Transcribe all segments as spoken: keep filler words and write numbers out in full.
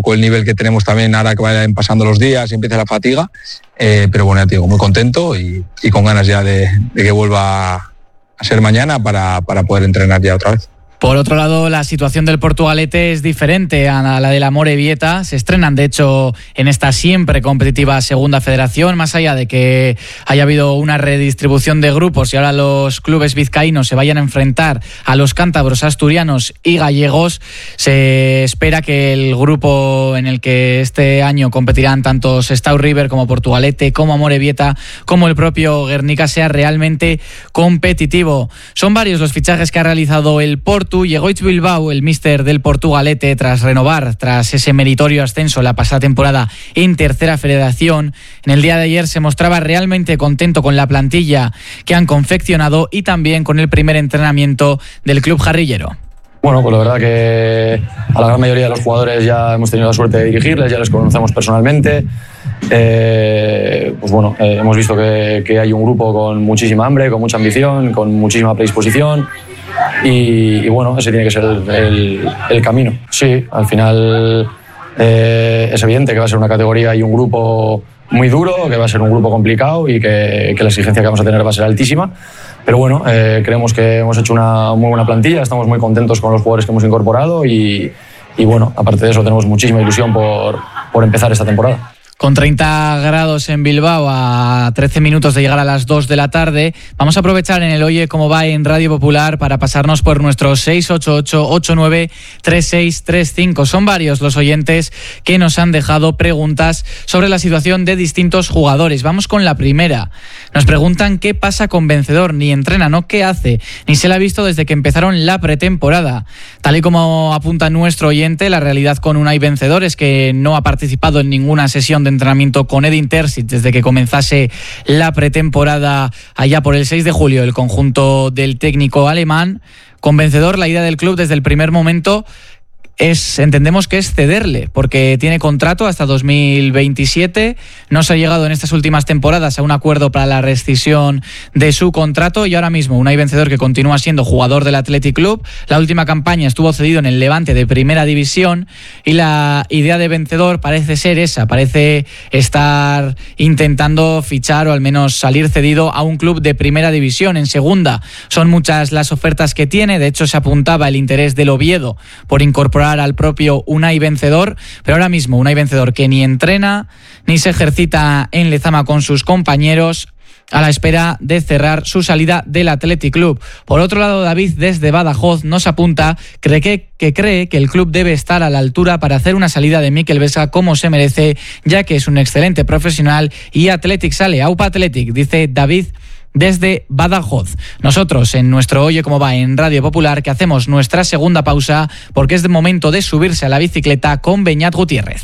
poco el nivel que tenemos también ahora que vayan pasando los días y empieza la fatiga, eh, pero bueno, ya te digo, muy contento y, y con ganas ya de, de que vuelva a ser mañana para, para poder entrenar ya otra vez. Por otro lado, la situación del Portugalete es diferente a la de la Amorebieta. Se estrenan, de hecho, en esta siempre competitiva segunda federación, más allá de que haya habido una redistribución de grupos y ahora los clubes vizcaínos se vayan a enfrentar a los cántabros, asturianos y gallegos. Se espera que el grupo en el que este año competirán tanto Sestao River como Portugalete, como Amorebieta, como el propio Guernica sea realmente competitivo. Son varios los fichajes que ha realizado el Porto. Llegó Ich Bilbao, el míster del Portugalete, tras renovar, tras ese meritorio ascenso la pasada temporada en tercera federación. En el día de ayer se mostraba realmente contento con la plantilla que han confeccionado y también con el primer entrenamiento del club jarrillero. Bueno, pues la verdad que a la gran mayoría de los jugadores ya hemos tenido la suerte de dirigirles, ya les conocemos personalmente. Eh, pues bueno, eh, hemos visto que, que hay un grupo con muchísima hambre, con mucha ambición, con muchísima predisposición y, y bueno, ese tiene que ser el, el, el camino. Sí, al final eh, es evidente que va a ser una categoría y un grupo muy duro, que va a ser un grupo complicado y que, que la exigencia que vamos a tener va a ser altísima. Pero bueno, eh, creemos que hemos hecho una muy buena plantilla, estamos muy contentos con los jugadores que hemos incorporado y, y bueno, aparte de eso tenemos muchísima ilusión por, por empezar esta temporada. Con treinta grados en Bilbao, a trece minutos de llegar a las dos de la tarde, vamos a aprovechar en el Oye Cómo Va en Radio Popular para pasarnos por nuestro seis ocho ocho, ocho nueve tres seis tres cinco. Son varios los oyentes que nos han dejado preguntas sobre la situación de distintos jugadores. Vamos con la primera. Nos preguntan qué pasa con Vencedor. Ni entrena, ¿no? ¿Qué hace? Ni se le ha visto desde que empezaron la pretemporada. Tal y como apunta nuestro oyente, la realidad con Unai Vencedor es que no ha participado en ninguna sesión de entrenamiento con Edin Terzic desde que comenzase la pretemporada allá por el seis de julio, el conjunto del técnico alemán. Con Vencedor, la idea del club desde el primer momento es, entendemos que es cederle, porque tiene contrato hasta dos mil veintisiete, no se ha llegado en estas últimas temporadas a un acuerdo para la rescisión de su contrato y ahora mismo Unai Vencedor, que continúa siendo jugador del Athletic Club, la última campaña estuvo cedido en el Levante de Primera División y la idea de Vencedor parece ser esa, parece estar intentando fichar o al menos salir cedido a un club de Primera División. En Segunda son muchas las ofertas que tiene, de hecho se apuntaba el interés del Oviedo por incorporar al propio Unai Vencedor, pero ahora mismo Unai Vencedor que ni entrena ni se ejercita en Lezama con sus compañeros, a la espera de cerrar su salida del Athletic Club. Por otro lado, David desde Badajoz nos apunta cree que, que cree que el club debe estar a la altura para hacer una salida de Mikel Vesga como se merece, ya que es un excelente profesional y Athletic sale. Aupa Athletic, dice David desde Badajoz. Nosotros en nuestro Oye Cómo Va en Radio Popular, que hacemos nuestra segunda pausa porque es de momento de subirse a la bicicleta con Beñat Gutiérrez.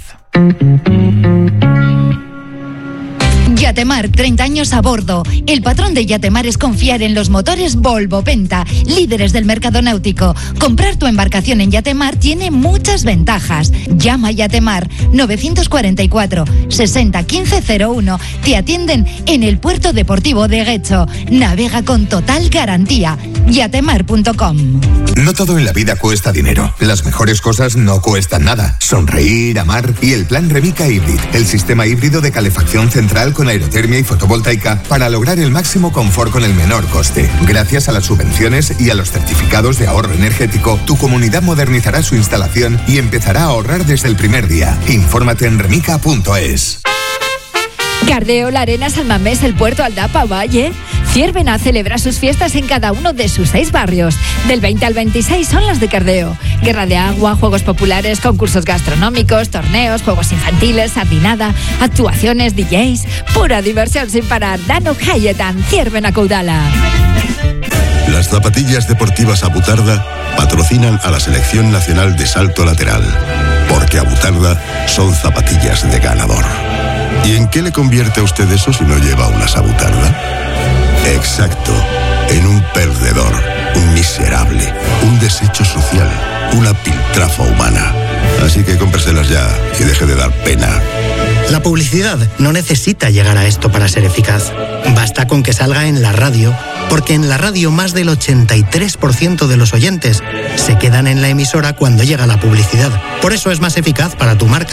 Yatemar, treinta años a bordo. El patrón de Yatemar es confiar en los motores Volvo Penta, líderes del mercado náutico. Comprar tu embarcación en Yatemar tiene muchas ventajas. Llama a Yatemar novecientos cuarenta y cuatro, sesenta, quince cero uno. Te atienden en el puerto deportivo de Guecho. Navega con total garantía. yatemar punto com. No todo en la vida cuesta dinero. Las mejores cosas no cuestan nada. Sonreír, amar y el plan Remica Hybrid, el sistema híbrido de calefacción central con aerotermia y fotovoltaica para lograr el máximo confort con el menor coste. Gracias a las subvenciones y a los certificados de ahorro energético, tu comunidad modernizará su instalación y empezará a ahorrar desde el primer día. Infórmate en remica punto es. Cardeo, La Arena, San Mamés, El Puerto, Aldapa, Valle. Ciervena celebra sus fiestas en cada uno de sus seis barrios. Del veinte al veintiséis son las de Cardeo. Guerra de agua, juegos populares, concursos gastronómicos, torneos, juegos infantiles, sardinada, actuaciones, D Js. Pura diversión sin parar. Dano Hayetan, Ciervena Caudala. Las zapatillas deportivas Abutarda patrocinan a la Selección Nacional de Salto Lateral. Porque Abutarda son zapatillas de ganador. ¿Y en qué le convierte a usted eso si no lleva una Abutarda? Exacto, en un perdedor, un miserable, un desecho social, una piltrafa humana. Así que cómpreselas ya y deje de dar pena. La publicidad no necesita llegar a esto para ser eficaz. Basta con que salga en la radio, porque en la radio más del ochenta y tres por ciento de los oyentes se quedan en la emisora cuando llega la publicidad. Por eso es más eficaz para tu marca